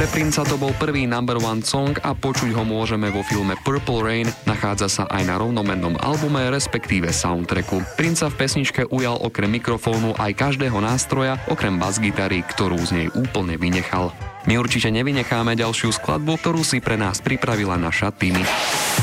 Pre Princa to bol prvý number one song a počuť ho môžeme vo filme Purple Rain, nachádza sa aj na rovnomennom albume, respektíve soundtracku. Prince sa v pesničke ujal okrem mikrofónu aj každého nástroja, okrem basgitary, ktorú z nej úplne vynechal. My určite nevynecháme ďalšiu skladbu, ktorú si pre nás pripravila naša Timi.